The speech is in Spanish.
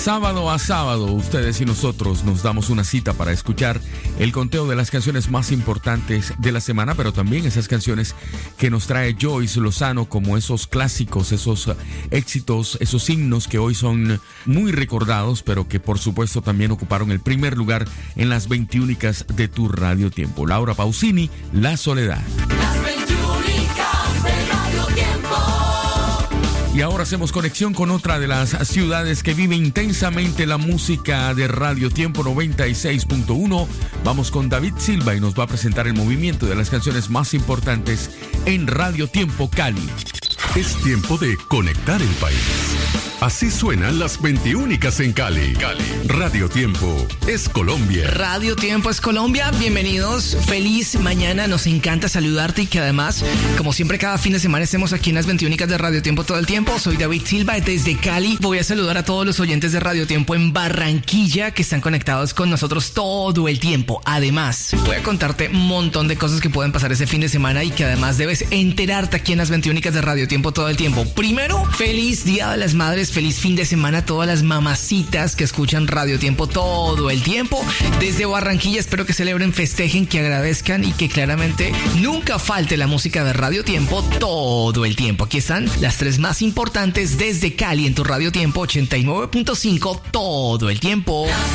Sábado a sábado, ustedes y nosotros nos damos una cita para escuchar el conteo de las canciones más importantes de la semana, pero también esas canciones que nos trae Joyce Lozano, como esos clásicos, esos éxitos, esos himnos que hoy son muy recordados, pero que por supuesto también ocuparon el primer lugar en las 21 de tu Radio Tiempo. Laura Pausini, La Soledad. Las 21 de Radio Tiempo. Y ahora hacemos conexión con otra de las ciudades que vive intensamente la música de Radio Tiempo 96.1. Vamos con David Silva y nos va a presentar el movimiento de las canciones más importantes en Radio Tiempo Cali. Es tiempo de conectar el país. Así suenan las 21 en Cali. Radio Tiempo es Colombia. Radio Tiempo es Colombia. Bienvenidos. Feliz mañana. Nos encanta saludarte y que además, como siempre, cada fin de semana estemos aquí en las 21 de Radio Tiempo todo el tiempo. Soy David Silva desde Cali. Voy a saludar a todos los oyentes de Radio Tiempo en Barranquilla que están conectados con nosotros todo el tiempo. Además, voy a contarte un montón de cosas que pueden pasar ese fin de semana y que además debes enterarte aquí en las 21 de Radio Tiempo todo el tiempo. Primero, feliz Día de las Madres. Feliz fin de semana a todas las mamacitas que escuchan Radio Tiempo todo el tiempo. Desde Barranquilla espero que celebren, festejen, que agradezcan y que claramente nunca falte la música de Radio Tiempo todo el tiempo. Aquí están las tres más importantes desde Cali en tu Radio Tiempo 89.5 todo el tiempo.